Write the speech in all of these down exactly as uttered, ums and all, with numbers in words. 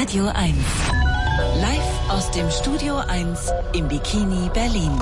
Radio eins. Live aus dem Studio eins im Bikini Berlin.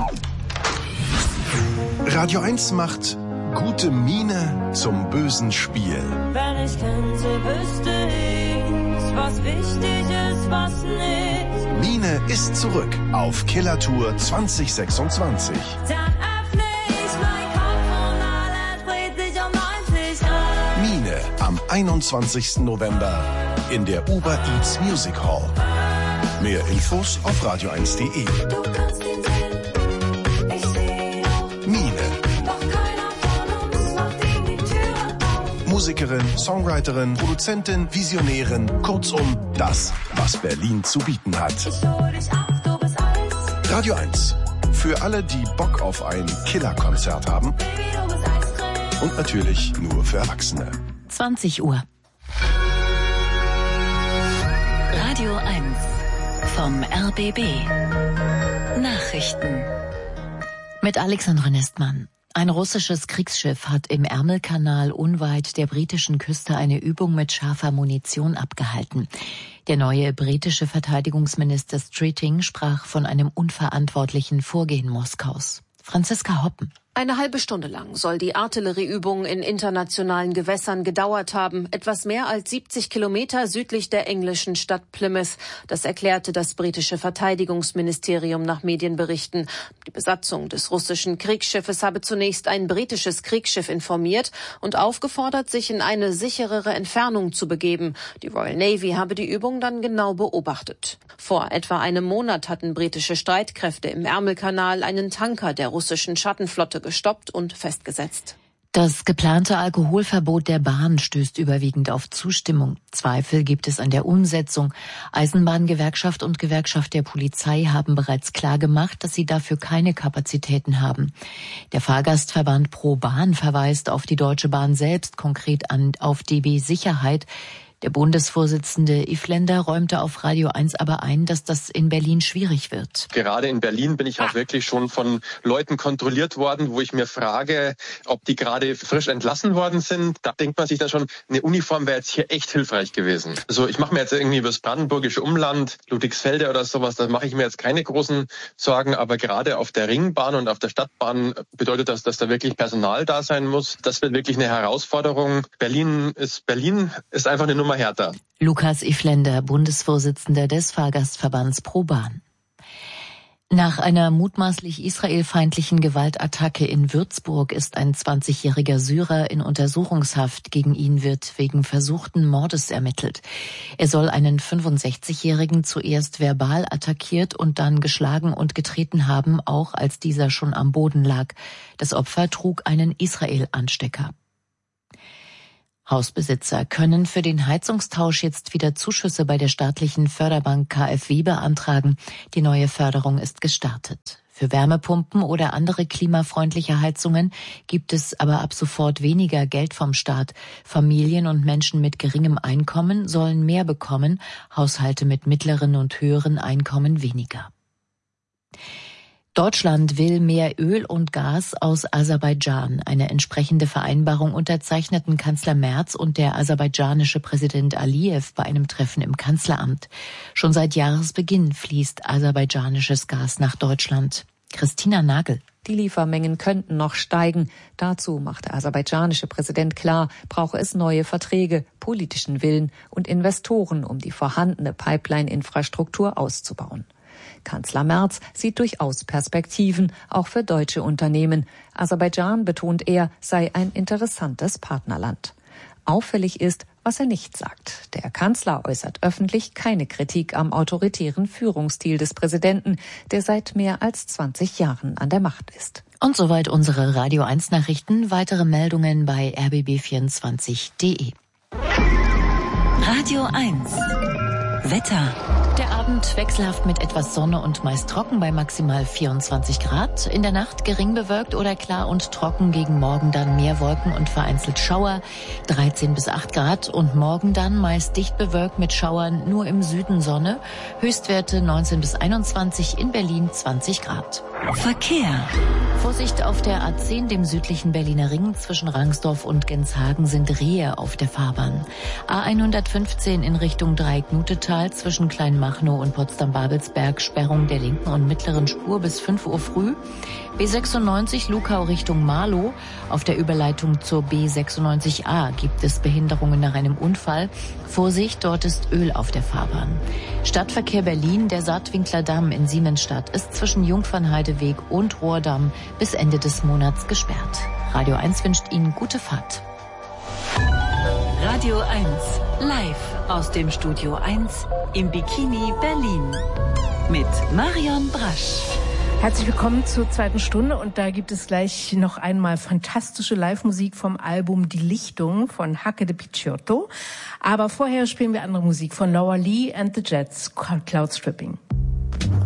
Radio eins macht gute Miene zum bösen Spiel. Wenn ich könnte, wüsste ich, was wichtig ist, was nicht. Miene ist zurück auf Killertour zwanzig sechsundzwanzig. Dann öffne ich mein Kopf und alles dreht sich um neunzig Grad. Miene am einundzwanzigsten November in der Uber Eats Music Hall. Mehr Infos auf radio eins punkt de. Du kannst ihn sehen, ich seh auch. Miene. Doch keiner von uns macht ihm die Türe auf. Musikerin, Songwriterin, Produzentin, Visionärin, kurzum das, was Berlin zu bieten hat. Ich hol dich ab, du bist Eis. Radio eins. Für alle, die Bock auf ein Killerkonzert haben. Baby, du bist Eiscreme. Und natürlich nur für Erwachsene. zwanzig Uhr. Radio eins vom R B B. Nachrichten. Mit Alexandra Nestmann. Ein russisches Kriegsschiff hat im Ärmelkanal unweit der britischen Küste eine Übung mit scharfer Munition abgehalten. Der neue britische Verteidigungsminister Streeting sprach von einem unverantwortlichen Vorgehen Moskaus. Franziska Hoppen. Eine halbe Stunde lang soll die Artillerieübung in internationalen Gewässern gedauert haben, etwas mehr als siebzig Kilometer südlich der englischen Stadt Plymouth. Das erklärte das britische Verteidigungsministerium nach Medienberichten. Die Besatzung des russischen Kriegsschiffes habe zunächst ein britisches Kriegsschiff informiert und aufgefordert, sich in eine sicherere Entfernung zu begeben. Die Royal Navy habe die Übung dann genau beobachtet. Vor etwa einem Monat hatten britische Streitkräfte im Ärmelkanal einen Tanker der russischen Schattenflotte gestoppt und festgesetzt. Das geplante Alkoholverbot der Bahn stößt überwiegend auf Zustimmung. Zweifel gibt es an der Umsetzung. Eisenbahngewerkschaft und Gewerkschaft der Polizei haben bereits klargemacht, dass sie dafür keine Kapazitäten haben. Der Fahrgastverband Pro Bahn verweist auf die Deutsche Bahn selbst, konkret an auf D B Sicherheit. Der Bundesvorsitzende Ifländer räumte auf Radio eins aber ein, dass das in Berlin schwierig wird. Gerade in Berlin bin ich auch wirklich schon von Leuten kontrolliert worden, wo ich mir frage, ob die gerade frisch entlassen worden sind. Da denkt man sich dann schon, eine Uniform wäre jetzt hier echt hilfreich gewesen. Also ich mache mir jetzt irgendwie über das brandenburgische Umland, Ludwigsfelde oder sowas, da mache ich mir jetzt keine großen Sorgen. Aber gerade auf der Ringbahn und auf der Stadtbahn bedeutet das, dass da wirklich Personal da sein muss. Das wird wirklich eine Herausforderung. Berlin ist, Berlin ist einfach eine Nummer härter. Lukas Ifländer, Bundesvorsitzender des Fahrgastverbands Pro Bahn. Nach einer mutmaßlich israelfeindlichen Gewaltattacke in Würzburg ist ein zwanzigjähriger Syrer in Untersuchungshaft. Gegen ihn wird wegen versuchten Mordes ermittelt. Er soll einen fünfundsechzigjährigen zuerst verbal attackiert und dann geschlagen und getreten haben, auch als dieser schon am Boden lag. Das Opfer trug einen Israel-Anstecker. Hausbesitzer können für den Heizungstausch jetzt wieder Zuschüsse bei der staatlichen Förderbank K f W beantragen. Die neue Förderung ist gestartet. Für Wärmepumpen oder andere klimafreundliche Heizungen gibt es aber ab sofort weniger Geld vom Staat. Familien und Menschen mit geringem Einkommen sollen mehr bekommen, Haushalte mit mittleren und höheren Einkommen weniger. Deutschland will mehr Öl und Gas aus Aserbaidschan. Eine entsprechende Vereinbarung unterzeichneten Kanzler Merz und der aserbaidschanische Präsident Aliyev bei einem Treffen im Kanzleramt. Schon seit Jahresbeginn fließt aserbaidschanisches Gas nach Deutschland. Christina Nagel. Die Liefermengen könnten noch steigen. Dazu macht der aserbaidschanische Präsident klar, brauche es neue Verträge, politischen Willen und Investoren, um die vorhandene Pipeline-Infrastruktur auszubauen. Kanzler Merz sieht durchaus Perspektiven, auch für deutsche Unternehmen. Aserbaidschan, betont er, sei ein interessantes Partnerland. Auffällig ist, was er nicht sagt. Der Kanzler äußert öffentlich keine Kritik am autoritären Führungsstil des Präsidenten, der seit mehr als zwanzig Jahren an der Macht ist. Und soweit unsere Radio eins Nachrichten. Weitere Meldungen bei r b b vierundzwanzig punkt de. Radio eins. Wetter. Der Abend wechselhaft mit etwas Sonne und meist trocken bei maximal vierundzwanzig Grad. In der Nacht gering bewölkt oder klar und trocken, gegen Morgen dann mehr Wolken und vereinzelt Schauer, dreizehn bis acht Grad. Und morgen dann meist dicht bewölkt mit Schauern, nur im Süden Sonne. Höchstwerte neunzehn bis einundzwanzig, in Berlin zwanzig Grad. Verkehr. Vorsicht auf der A zehn, dem südlichen Berliner Ring. Zwischen Rangsdorf und Genshagen sind Rehe auf der Fahrbahn. A hundertfünfzehn in Richtung Dreieck-Nutetal zwischen Kleinmachnow und Potsdam-Babelsberg. Sperrung der linken und mittleren Spur bis fünf Uhr früh. B sechsundneunzig Luckau Richtung Marlow. Auf der Überleitung zur B sechsundneunzig A gibt es Behinderungen nach einem Unfall. Vorsicht, dort ist Öl auf der Fahrbahn. Stadtverkehr Berlin, der Saatwinkler Damm in Siemensstadt ist zwischen Jungfernheideweg und Rohrdamm bis Ende des Monats gesperrt. Radio eins wünscht Ihnen gute Fahrt. Radio eins, live aus dem Studio eins im Bikini Berlin mit Marion Brasch. Herzlich willkommen zur zweiten Stunde und da gibt es gleich noch einmal fantastische Live-Musik vom Album Die Lichtung von Hacke de Picciotto. Aber vorher spielen wir andere Musik von Laura Lee and the Jets, Cloud Stripping.